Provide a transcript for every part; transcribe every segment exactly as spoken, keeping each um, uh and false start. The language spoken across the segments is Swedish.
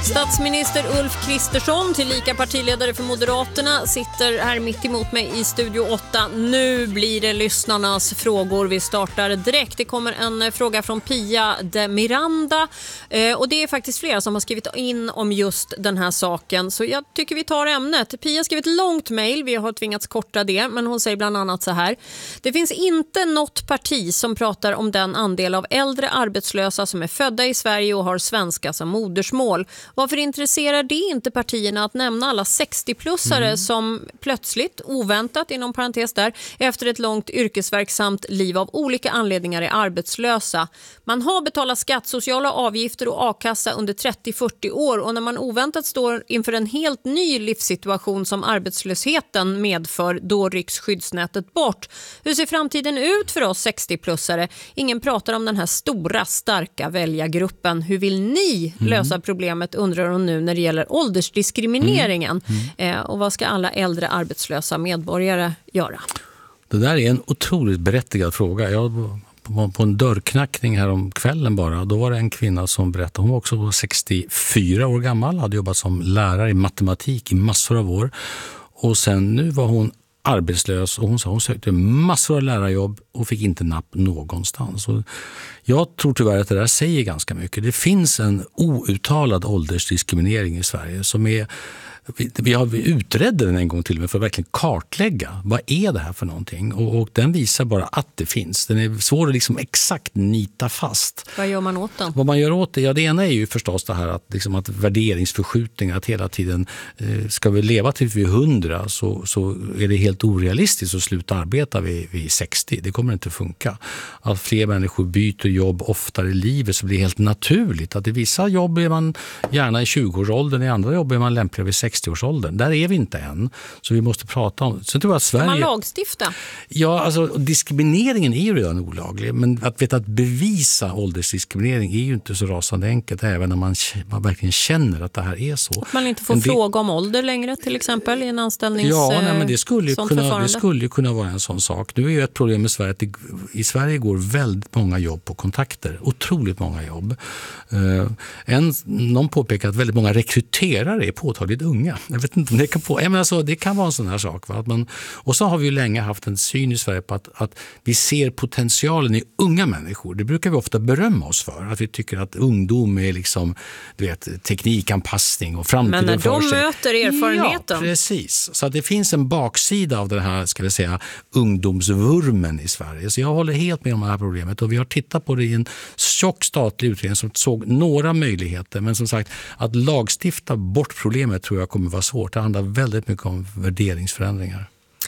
Statsminister Ulf Kristersson, tillika partiledare för Moderaterna, sitter här mitt emot mig i Studio åtta. Nu blir det lyssnarnas frågor. Vi startar direkt. Det kommer en fråga från Pia de Miranda. Eh, och det är faktiskt flera som har skrivit in om just den här saken. Så jag tycker vi tar ämnet. Pia har skrivit ett långt mejl. Vi har tvingats korta det. Men hon säger bland annat så här. Det finns inte något parti som pratar om den andel av äldre arbetslösa som är födda i Sverige och har svenska som modersmål. Varför intresserar det inte partierna att nämna alla sextio-plussare mm. som plötsligt, oväntat inom parentes där, efter ett långt yrkesverksamt liv av olika anledningar är arbetslösa? Man har betalat skatt, sociala avgifter och a-kassa under trettio till fyrtio år och när man oväntat står inför en helt ny livssituation som arbetslösheten medför, då rycks skyddsnätet bort. Hur ser framtiden ut för oss sextio-plussare? Ingen pratar om den här stora, starka väljargruppen. Hur vill ni mm. lösa problemet, undrar hon nu, när det gäller åldersdiskrimineringen? Mm. Mm. Eh, och vad ska alla äldre arbetslösa medborgare göra? Det där är en otroligt berättigad fråga. Jag var på en dörrknackning här om kvällen bara. Då var det en kvinna som berättade. Hon var också sextiofyra år gammal. Hade jobbat som lärare i matematik i massor av år. Och sen nu var hon arbetslös och hon sa hon sökte massor av lärarjobb och fick inte napp någonstans. Och jag tror tyvärr att det där säger ganska mycket. Det finns en outtalad åldersdiskriminering i Sverige som är, vi, vi har utredde den en gång till och med för att verkligen kartlägga vad är det här för någonting, och, och den visar bara att det finns. Den är svår att liksom exakt nita fast. Vad gör man åt den? Vad man gör åt det, ja det ena är ju förstås det här att, liksom att värderingsförskjutningar, att hela tiden eh, ska vi leva till vi är hundra så, så är det helt orealistiskt att sluta arbeta vid, vid sextio. Det kommer inte funka. Att fler människor byter jobb oftare i livet så blir det helt naturligt att i vissa jobb är man gärna i tjugo-årsåldern, i andra jobb är man lämpligare vid sextio-årsåldern. Där är vi inte än. Så vi måste prata om. Sen tror jag att Sverige... Kan man lagstifta? Ja, alltså diskrimineringen är ju redan olaglig. Men att veta att bevisa åldersdiskriminering är ju inte så rasande enkelt även när man, man verkligen känner att det här är så. Att man inte får det... fråga om ålder längre till exempel i en anställnings... Ja, nej, men det skulle ju kunna, det skulle ju kunna vara en sån sak. Nu är ju ett problem i Sverige att det, i Sverige går väldigt många jobb på kontakter. Otroligt många jobb. Uh, en, någon påpekar att väldigt många rekryterare är påtagligt unga. Jag vet inte om det kan på. Jag menar alltså, det kan vara en sån här sak. Va? Att man, och så har vi ju länge haft en syn i Sverige på att, att vi ser potentialen i unga människor. Det brukar vi ofta berömma oss för. Att vi tycker att ungdom är liksom, du vet, teknikanpassning och framtiden. Men när de sig. möter erfarenheten. Ja, precis. Så att det finns en baksida av den här, ska vi säga, ungdomsvurmen i Sverige. Så jag håller helt med om det här problemet. Och vi har tittat på det i en tjock statlig utredning som såg några möjligheter. Men som sagt, att lagstifta bort problemet tror jag kommer vara svårt. Det handlar väldigt mycket om värderingsförändringar.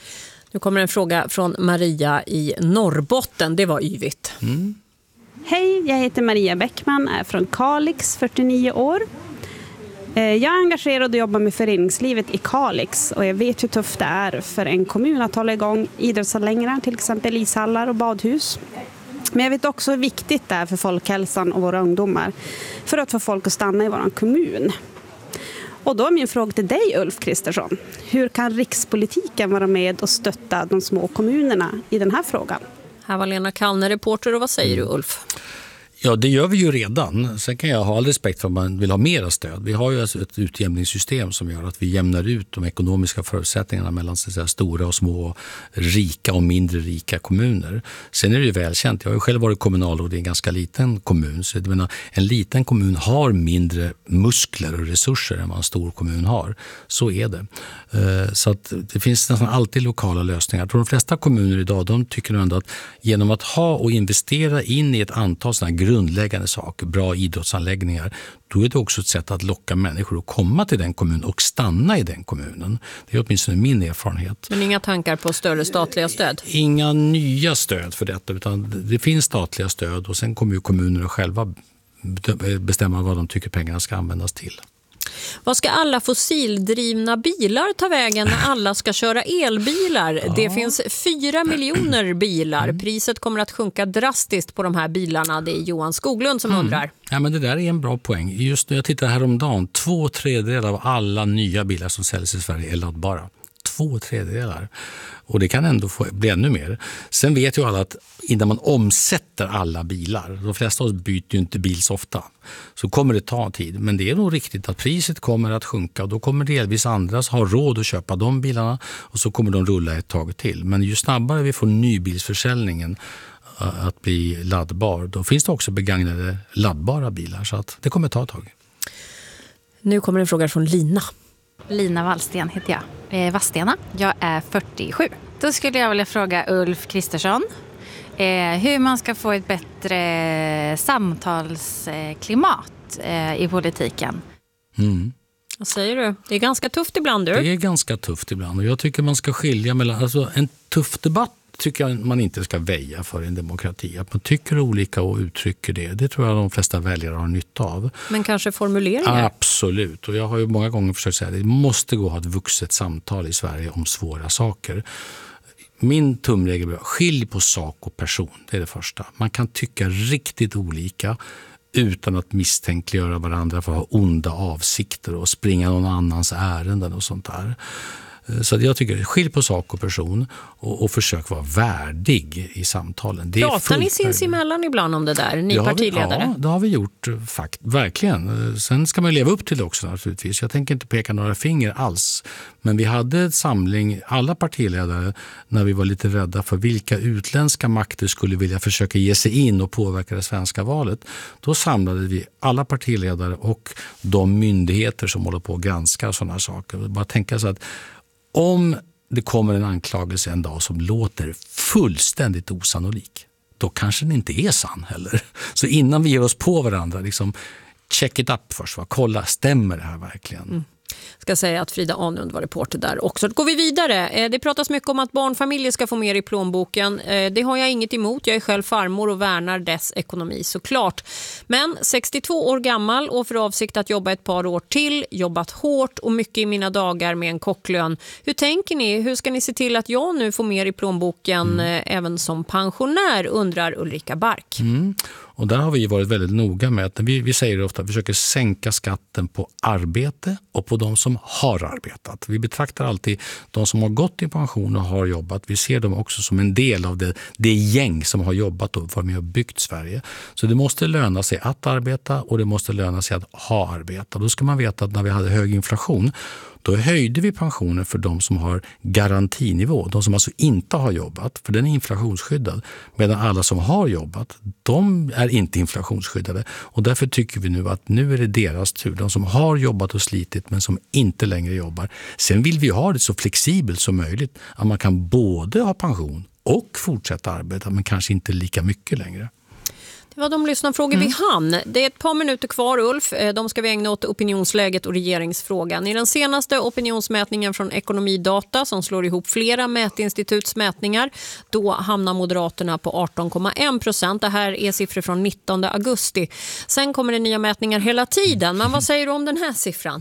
Nu kommer en fråga från Maria i Norrbotten. Det var yvigt. Mm. Hej, jag heter Maria Bäckman, är från Kalix, fyrtionio år. Jag är engagerad och jobbar med föreningslivet i Kalix och jag vet hur tufft det är för en kommun att hålla igång idrottsanläggningar, till exempel ishallar och badhus. Men jag vet också hur viktigt det är för folkhälsan och våra ungdomar för att få folk att stanna i vår kommun. Och då är min fråga till dig, Ulf Kristersson. Hur kan rikspolitiken vara med och stötta de små kommunerna i den här frågan? Här var Lena Kallner, reporter, och vad säger du, Ulf? Ja, det gör vi ju redan. Sen kan jag ha all respekt för att man vill ha mera stöd. Vi har ju ett utjämningssystem som gör att vi jämnar ut de ekonomiska förutsättningarna mellan så att säga, stora och små, rika och mindre rika kommuner. Sen är det ju välkänt. Jag har ju själv varit kommunalråd i en ganska liten kommun. Så jag menar, en liten kommun har mindre muskler och resurser än vad en stor kommun har. Så är det. Så att det finns nästan alltid lokala lösningar. Jag tror de flesta kommuner idag, de tycker ändå att genom att ha och investera in i ett antal sådana grundläggande saker, bra idrottsanläggningar, då är det också ett sätt att locka människor att komma till den kommunen och stanna i den kommunen. Det är åtminstone min erfarenhet. Men inga tankar på större statliga stöd? Inga nya stöd för detta, utan det finns statliga stöd och sen kommer ju kommunerna själva bestämma vad de tycker pengarna ska användas till. Vad ska alla fossildrivna bilar ta vägen när alla ska köra elbilar? Ja. Det finns fyra miljoner bilar. Priset kommer att sjunka drastiskt på de här bilarna. Det är Johan Skoglund som mm. undrar. Ja, men det där är en bra poäng. Just nu, jag tittar häromdagen, två tredjedelar av alla nya bilar som säljs i Sverige är laddbara. två tredjedelar. Och det kan ändå få, bli ännu mer. Sen vet ju alla att innan man omsätter alla bilar, de flesta av oss byter ju inte bil så ofta, så kommer det ta tid. Men det är nog riktigt att priset kommer att sjunka och då kommer delvis andra ha råd att köpa de bilarna och så kommer de rulla ett tag till. Men ju snabbare vi får nybilsförsäljningen att bli laddbar, då finns det också begagnade laddbara bilar, så att det kommer ta ett tag. Nu kommer en fråga från Lina. Lina Wallsten heter jag. Eh, Vadstena. Jag är fyrtiosju. Då skulle jag vilja fråga Ulf Kristersson eh, hur man ska få ett bättre samtalsklimat eh, i politiken. Mm. Vad säger du? Det är ganska tufft ibland, du. Det är ganska tufft ibland och jag tycker man ska skilja mellan, alltså en tuff debatt tycker jag man inte ska väja för en demokrati. Att man tycker olika och uttrycker det. Det tror jag de flesta väljare har nytta av. Men kanske formuleringar? Absolut. Och jag har ju många gånger försökt säga att det måste gå att ha ett vuxet samtal i Sverige om svåra saker. Min tumregel är skilj på sak och person. Det är det första. Man kan tycka riktigt olika utan att misstänkliggöra varandra för att ha onda avsikter och springa någon annans ärenden och sånt där. Så jag tycker skilj på sak och person och, och försök vara värdig i samtalen. Det Pratar ni sinsemellan ibland om det där, ni det partiledare? Vi, ja, det har vi gjort fakt, verkligen. Sen ska man leva upp till det också naturligtvis. Jag tänker inte peka några finger alls. Men vi hade en samling, alla partiledare, när vi var lite rädda för vilka utländska makter skulle vilja försöka ge sig in och påverka det svenska valet. Då samlade vi alla partiledare och de myndigheter som håller på att granska sådana saker. Bara tänka så att om det kommer en anklagelse en dag som låter fullständigt osannolik, då kanske den inte är sann heller. Så innan vi ger oss på varandra, liksom, check it up först. Va? Kolla, stämmer det här verkligen? Mm. Ska säga att Frida Anund var reporter där också. Då går vi vidare. Det pratas mycket om att barnfamiljer ska få mer i plånboken. Det har jag inget emot. Jag är själv farmor och värnar dess ekonomi såklart. Men sextiotvå år gammal och för avsikt att jobba ett par år till. Jobbat hårt och mycket i mina dagar med en kocklön. Hur tänker ni? Hur ska ni se till att jag nu får mer i plånboken mm. även som pensionär, undrar Ulrika Bark. Mm. Och där har vi varit väldigt noga med att vi, vi säger ofta att vi försöker sänka skatten på arbete och på de som har arbetat. Vi betraktar alltid de som har gått i pension och har jobbat. Vi ser dem också som en del av det, det gäng som har jobbat och varit med och byggt Sverige. Så det måste löna sig att arbeta och det måste löna sig att ha arbetat. Då ska man veta att när vi hade hög inflation, då höjde vi pensionen för de som har garantinivå, de som alltså inte har jobbat, för den är inflationsskyddad. Medan alla som har jobbat, de är inte inflationsskyddade. Och därför tycker vi nu att nu är det deras tur, de som har jobbat och slitit men som inte längre jobbar. Sen vill vi ha det så flexibelt som möjligt, att man kan både ha pension och fortsätta arbeta, men kanske inte lika mycket längre. Det var de lyssnarfrågor mm. vi hann. Det är ett par minuter kvar, Ulf. De ska vi ägna åt opinionsläget och regeringsfrågan. I den senaste opinionsmätningen från Ekonomidata, som slår ihop flera mätinstituts mätningar, då hamnar Moderaterna på arton komma en procent. Det här är siffror från nittonde augusti. Sen kommer det nya mätningar hela tiden. Men vad säger du om den här siffran?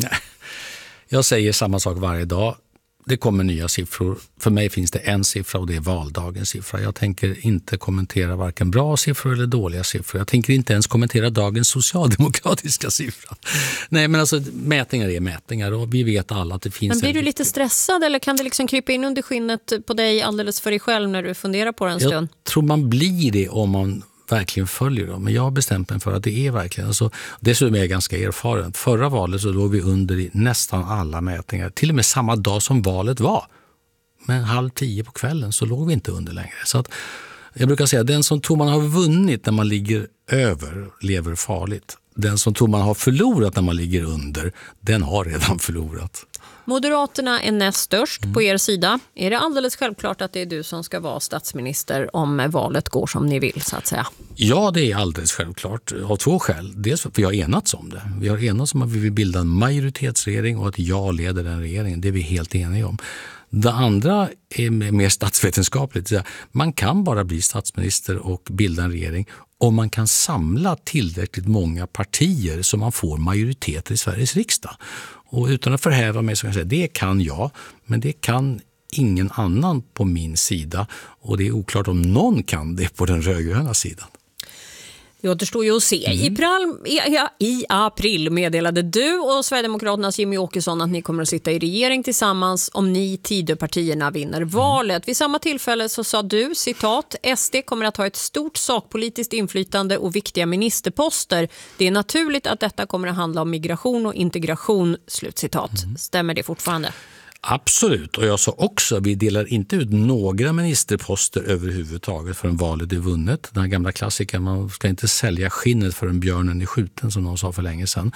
Jag säger samma sak varje dag. Det kommer nya siffror. För mig finns det en siffra och det är valdagens siffra. Jag tänker inte kommentera varken bra siffror eller dåliga siffror. Jag tänker inte ens kommentera dagens socialdemokratiska siffra. Nej, men alltså mätningar är mätningar och vi vet alla att det finns... Men blir en... du lite stressad eller kan det liksom krypa in under skinnet på dig alldeles för dig själv när du funderar på det en stund? Jag tror man blir det om man verkligen följer dem. Men jag har bestämt mig för att det är verkligen. Alltså, dessutom är jag ganska erfaren. Förra valet så låg vi under i nästan alla mätningar. Till och med samma dag som valet var. Men halv tio på kvällen så låg vi inte under längre. Så att jag brukar säga att den som tror man har vunnit när man ligger över lever farligt. Den som tror man har förlorat när man ligger under, den har redan förlorat. Moderaterna är näst störst mm. på er sida. Är det alldeles självklart att det är du som ska vara statsminister om valet går som ni vill, så att säga? Ja, det är alldeles självklart. Av två skäl. Dels för att vi har enats om det. Vi har enats om att vi vill bilda en majoritetsregering och att jag leder den regeringen. Det är vi helt eniga om. Det andra är mer statsvetenskapligt. Man kan bara bli statsminister och bilda en regering om man kan samla tillräckligt många partier så man får majoritet i Sveriges riksdag. Och utan att förhäva mig så kan jag säga det kan jag, men det kan ingen annan på min sida. Och det är oklart om någon kan det på den rödgröna sidan. Det återstår ju att se. Mm. I, pral, i, I april meddelade du och Sverigedemokraternas Jimmy Åkesson att ni kommer att sitta i regering tillsammans om ni Tidöpartierna vinner valet. Mm. Vid samma tillfälle så sa du, citat, S D kommer att ha ett stort sakpolitiskt inflytande och viktiga ministerposter. Det är naturligt att detta kommer att handla om migration och integration, slutcitat. Mm. Stämmer det fortfarande? Absolut, och jag sa också vi delar inte ut några ministerposter överhuvudtaget förrän valet är vunnet. Den här gamla klassikern, man ska inte sälja skinnet förrän björnen är skjuten, som någon sa för länge sedan.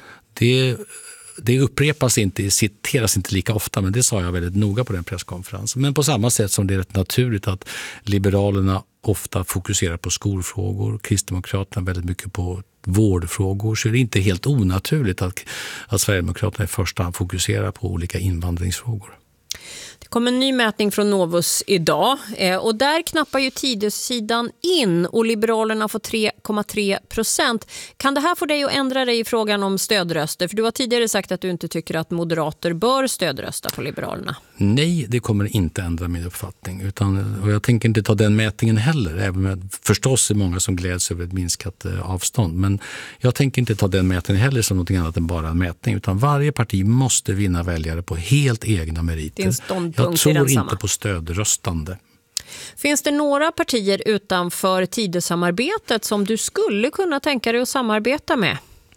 Det, det upprepas inte, citeras inte lika ofta, men det sa jag väldigt noga på den presskonferensen. Men på samma sätt som det är rätt naturligt att Liberalerna ofta fokuserar på skolfrågor, Kristdemokraterna väldigt mycket på vårdfrågor, så är det inte helt onaturligt att, att Sverigedemokraterna i första hand fokuserar på olika invandringsfrågor. Det kom en ny mätning från Novus idag eh, och där knappar ju Tidösidan in och Liberalerna får tre komma tre procent. Kan det här få dig att ändra dig i frågan om stödröster? För du har tidigare sagt att du inte tycker att moderater bör stödrösta på Liberalerna. Nej, det kommer inte ändra min uppfattning. Utan, och jag tänker inte ta den mätningen heller, även om förstås är många som gläds över ett minskat eh, avstånd. Men jag tänker inte ta den mätningen heller som något annat än bara en mätning. Utan varje parti måste vinna väljare på helt egna meriter. Jag tror inte på stödröstande. Finns det några partier utanför Tidösamarbetet som du skulle kunna tänka dig att samarbeta med?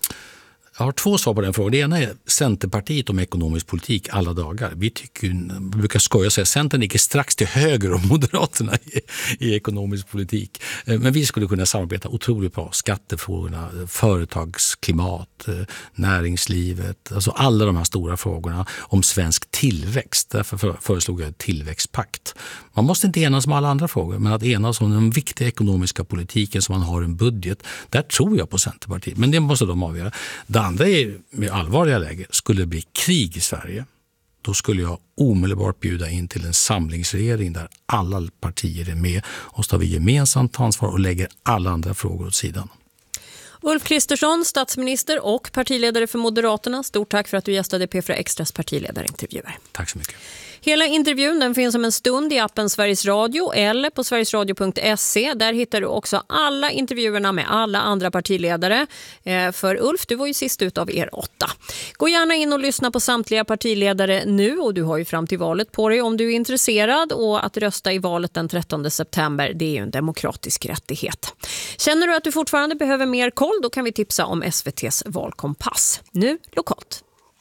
Jag har två svar på den frågan. Det ena är Centerpartiet om ekonomisk politik alla dagar. Vi tycker, vi brukar skoja och säga att Centern ligger strax till höger om Moderaterna i, i ekonomisk politik. Men vi skulle kunna samarbeta otroligt bra. Skattefrågorna, företagsklimat, näringslivet, alltså alla de här stora frågorna om svensk tillväxt. Därför föreslog jag en tillväxtpakt. Man måste inte enas om alla andra frågor, men att enas om den viktiga ekonomiska politiken som man har en budget, där tror jag på Centerpartiet. Men det måste de avgöra. Det andra är, med allvarliga läge, skulle det bli krig i Sverige, då skulle jag omedelbart bjuda in till en samlingsregering där alla partier är med och så tar vi gemensamt ansvar och lägger alla andra frågor åt sidan. Ulf Kristersson, statsminister och partiledare för Moderaterna. Stort tack för att du gästade P fyra Extras partiledarintervjuer. Tack så mycket. Hela intervjun den finns om en stund i appen Sveriges Radio eller på sverigesradio punkt se. Där hittar du också alla intervjuerna med alla andra partiledare. För Ulf, du var ju sist ut av er åtta. Gå gärna in och lyssna på samtliga partiledare nu och du har ju fram till valet på dig om du är intresserad. Och att rösta i valet den trettonde september, det är ju en demokratisk rättighet. Känner du att du fortfarande behöver mer koll, då kan vi tipsa om S V T:s valkompass. Nu lokalt.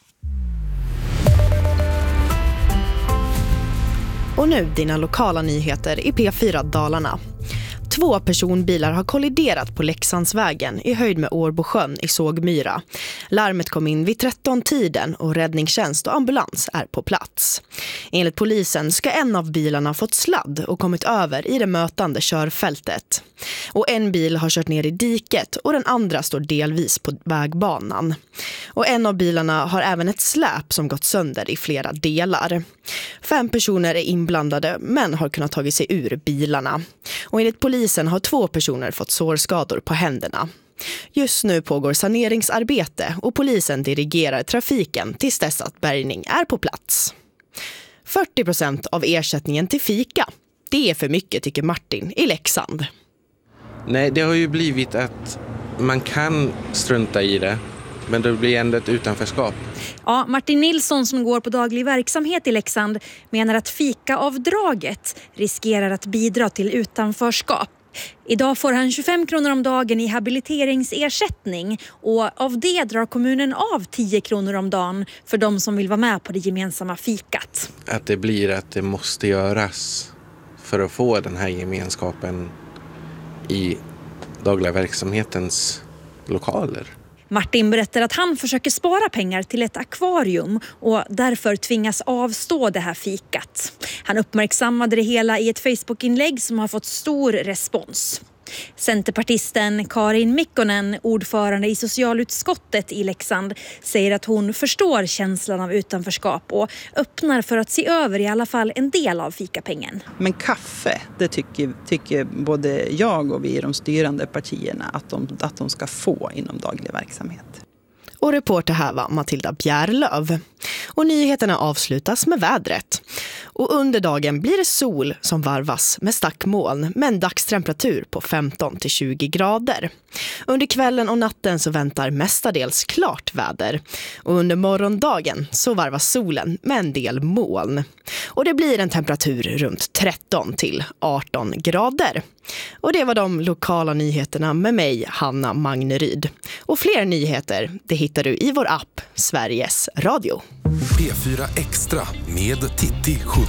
Och nu dina lokala nyheter i P fyra Dalarna. Två personbilar har kolliderat på Leksandsvägen i höjd med Årbosjön i Sågmyra. Larmet kom in vid tretton-tiden och räddningstjänst och ambulans är på plats. Enligt polisen ska en av bilarna fått sladd och kommit över i det mötande körfältet. Och en bil har kört ner i diket och den andra står delvis på vägbanan. Och en av bilarna har även ett släp som gått sönder i flera delar. Fem personer är inblandade men har kunnat ta sig ur bilarna. Och enligt polisen har två personer fått sårskador på händerna. Just nu pågår saneringsarbete och polisen dirigerar trafiken tills dess att bärgning är på plats. fyrtio procent av ersättningen till fika. Det är för mycket, tycker Martin i Leksand. Nej, det har ju blivit att man kan strunta i det, men det blir ändå ett utanförskap. Ja, Martin Nilsson som går på daglig verksamhet i Leksand menar att fikaavdraget riskerar att bidra till utanförskap. Idag får han tjugofem kronor om dagen i habiliteringsersättning och av det drar kommunen av tio kronor om dagen för de som vill vara med på det gemensamma fikat. Att det blir att det måste göras för att få den här gemenskapen i dagliga verksamhetens lokaler. Martin berättar att han försöker spara pengar till ett akvarium och därför tvingas avstå det här fikat. Han uppmärksammade det hela i ett Facebook-inlägg som har fått stor respons. Centerpartisten Karin Mikkonen, ordförande i socialutskottet i Leksand, säger att hon förstår känslan av utanförskap och öppnar för att se över i alla fall en del av fikapengen. Men kaffe, det tycker, tycker både jag och vi i de styrande partierna att de, att de ska få inom daglig verksamhet. Och reporter här var Matilda Bjärlöv. Och nyheterna avslutas med vädret. Och under dagen blir det sol som varvas med stackmoln med en dagstemperatur på femton till tjugo grader. Under kvällen och natten så väntar mestadels klart väder. Och under morgondagen så varvas solen med en del moln. Och det blir en temperatur runt tretton till arton grader. Och det var de lokala nyheterna med mig, Hanna Magneryd. Och fler nyheter, det hittar du i vår app Sveriges Radio. P fyra Extra med Titti